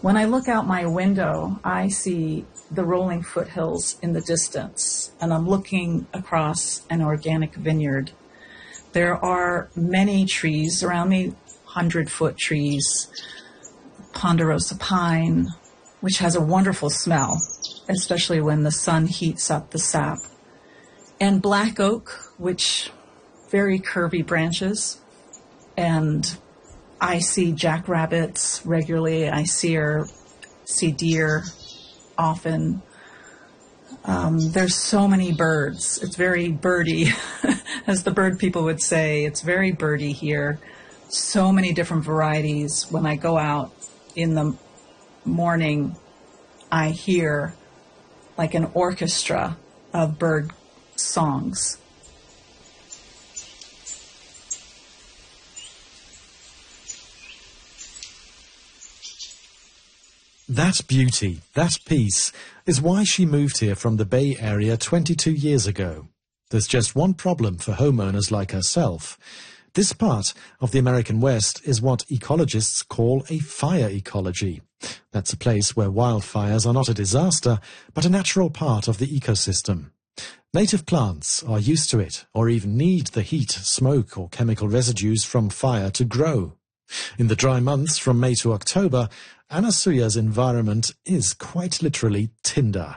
When I look out my window, I see the rolling foothills in the distance, and I'm looking across an organic vineyard. There are many trees around me, 100-foot trees, ponderosa pine, which has a wonderful smell, especially when the sun heats up the sap, and black oak, which very curvy branches, and I see jackrabbits regularly. I see deer often. There's so many birds. It's very birdy, as the bird people would say. It's very birdy here. So many different varieties. When I go out in the morning, I hear like an orchestra of bird songs. That beauty, that peace, is why she moved here from the Bay Area 22 years ago. There's just one problem for homeowners like herself. This part of the American West is what ecologists call a fire ecology. That's a place where wildfires are not a disaster, but a natural part of the ecosystem. Native plants are used to it, or even need the heat, smoke, or chemical residues from fire to grow. In the dry months from May to October, Anasuya's environment is quite literally tinder.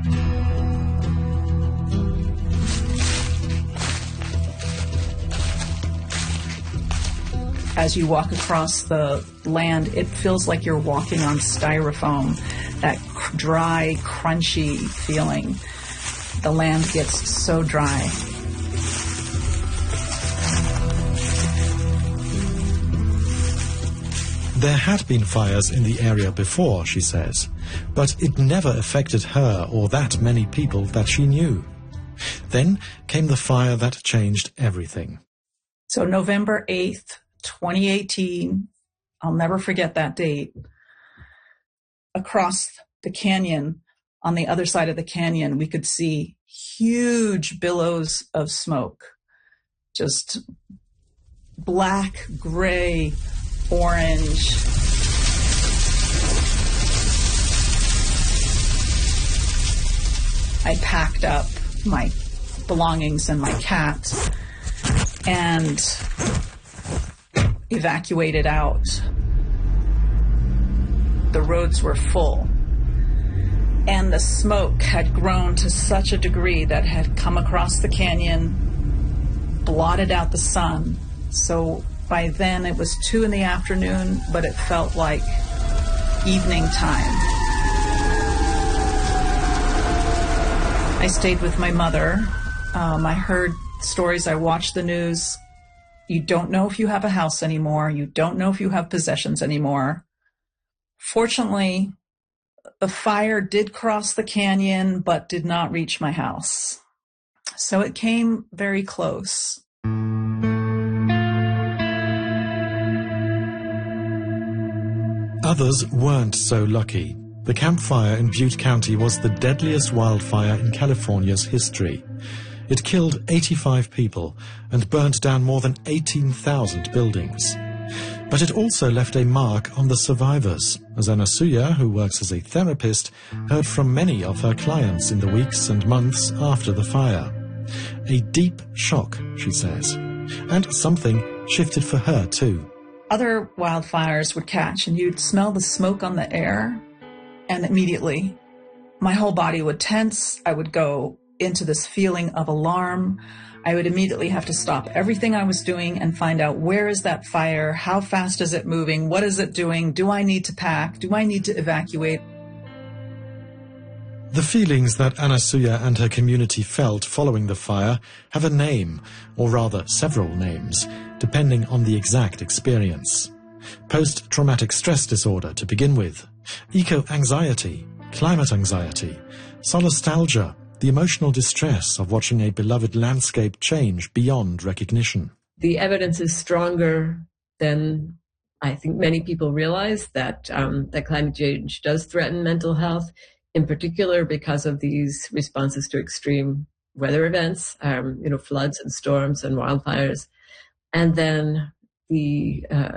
As you walk across the land, it feels like you're walking on styrofoam, that dry, crunchy feeling. The land gets so dry. There had been fires in the area before, she says, but it never affected her or that many people that she knew. Then came the fire that changed everything. So November 8th, 2018, I'll never forget that date. Across the canyon, on the other side of the canyon, we could see huge billows of smoke, just black, gray, orange. I packed up my belongings and my cat and evacuated out. The roads were full, and the smoke had grown to such a degree that had come across the canyon, blotted out the sun. So by then it was 2 p.m, but it felt like evening time. I stayed with my mother. I heard stories. I watched the news. You don't know if you have a house anymore. You don't know if you have possessions anymore. Fortunately, the fire did cross the canyon, but did not reach my house. So it came very close. Others weren't so lucky. The Camp Fire in Butte County was the deadliest wildfire in California's history. It killed 85 people and burned down more than 18,000 buildings. But it also left a mark on the survivors, as Anasuya, who works as a therapist, heard from many of her clients in the weeks and months after the fire. A deep shock, she says. And something shifted for her too. Other wildfires would catch and you'd smell the smoke on the air, and immediately my whole body would tense. I would go into this feeling of alarm. I would immediately have to stop everything I was doing and find out, where is that fire? How fast is it moving? What is it doing? Do I need to pack? Do I need to evacuate? The feelings that Anasuya and her community felt following the fire have a name, or rather several names, depending on the exact experience. Post-traumatic stress disorder to begin with, eco-anxiety, climate anxiety, solastalgia, the emotional distress of watching a beloved landscape change beyond recognition. The evidence is stronger than I think many people realize that climate change does threaten mental health, in particular because of these responses to extreme weather events, floods and storms and wildfires. And then the